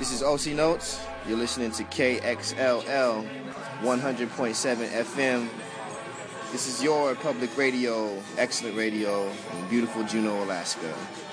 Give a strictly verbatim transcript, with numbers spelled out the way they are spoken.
This is O C Notes. You're listening to K X L L one hundred point seven F M. This is your public radio, excellent radio in beautiful Juneau, Alaska.